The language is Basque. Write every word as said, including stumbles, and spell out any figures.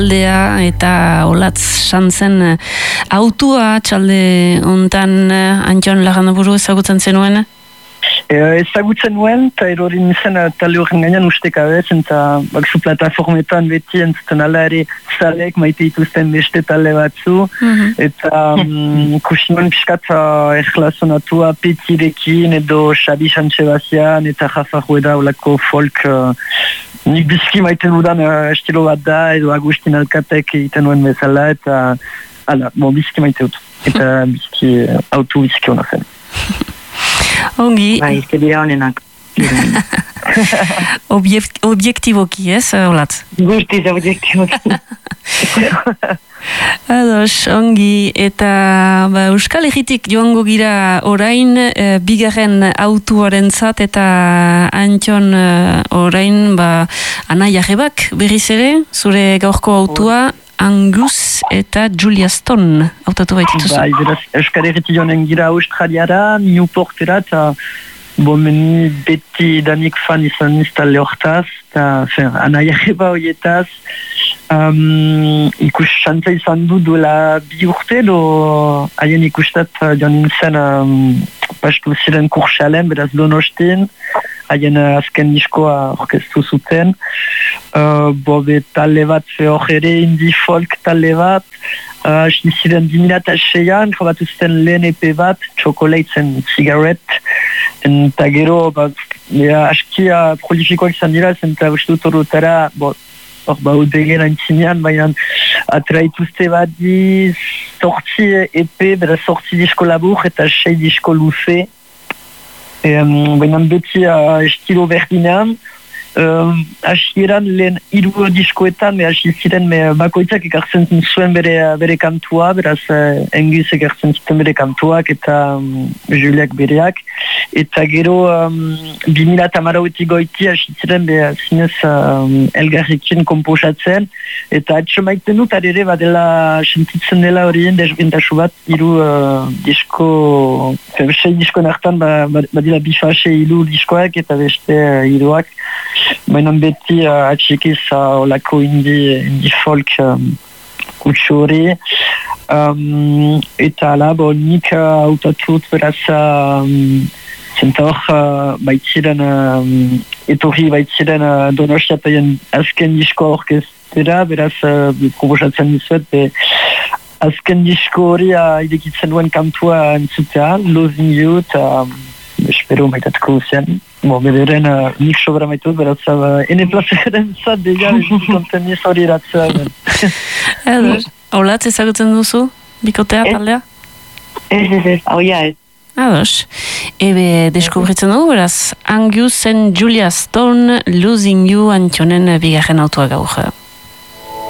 Aldea eta olatz santzen autua txalde ontan Antxon Larrandaburu ezagutzen zenuen? E, ezagutzen nuen, eta erorin zen talde horren gainean ustekabez, eta bakzu plataformetan beti entzuten ala ere zalek maite dituzten beste talde batzu, mm-hmm. eta um, kusinuen piskat erlazonatua Petirekin edo Xabi San Sebastian eta Rafa Rueda olako folk uh, nik bizki maiten dudan uh, estilo bat da, edo Agustin Alkatek egiten nuen bezala, eta ala, bon, bizki maite dut, eta bizki uh, autu bizki hona zen. Ongi. Bai, izte dira honenak. Objek, objektiboki, ez, Olatz? Guztiz objektiboki. Ados, ongi, eta ba, Euskal Herritik joango gira orain, e, bigarren autuaren zat, eta Antxon e, orain, ba, Ana Jarrebak berriz ere, zure gaurko autua, Angus eta Julia Stone autatu baitituzu. Bai, beraz, Euskal Herritik joanen gira Australiara, Newportera, eta bomeni beti danik fan izan iztale hortaz, eta Ana Jarreba horietaz, um, ikus xantza izan du duela bi urte, do haien ikustat joan nintzen um, pastu ziren kurxalen, beraz Donostin, haien azken diskoa orkestu zuten, uh, bobe talde bat hor ere indie folk talde bat, uh, ziren bi mila seian, jabatu zuten lehen E P bat, Chocolate and Cigarette, eta gero, ba, ja, askia prolifikoak izan dira, zenta uste dut horretara, bo, hor ba, udegen antzinean, baina atraituzte bat di, sortzi E P, bera sortzi disko labur, eta sei disko luze, Um, baina beti uh, estilo berdinean, um, asieran lehen hiru diskoetan, me hasi ziren me bakoitzak ekartzen zuen bere, bere kantua, beraz uh, Angus ekartzen zuten bere kantuak eta um, Juliak bereak, eta gero um, bi mila hamarauetik goiti hasi ziren be zinez um, elgarrekin komposatzen, eta atxo maiten dut arere badela sentitzen dela horien desbentasu bat, hiru uh, disko, sei diskoen hartan ba, badila bifase hiru diskoak eta beste uh, hiruak, baina beti uh, atxikiz uh, olako indie, indie folk um, kutsu hori, um, eta ala, bo, nik uh, autatut beraz um, zenta hor uh, baitziren um, etorri baitziren uh, Donostiataien azken disko orkestera, beraz uh, proposatzen dizuet, be, azken disko hori uh, irekitzen duen kantua entzutea, Losing You, eta um, espero maitatuko zen. Bo, bederen uh, nik sobra maitut, beraz uh, ene plazeren zat, deia, konten niz hori eratzea. Edo, Olatz ezagutzen duzu, bikotea, taldea? Ez, ez, ez, hau ja ez. Ados, ebe deskubritzen dugu, beraz, Angus and Julia Stone, Losing You, Antxonen bigarren autua gaur.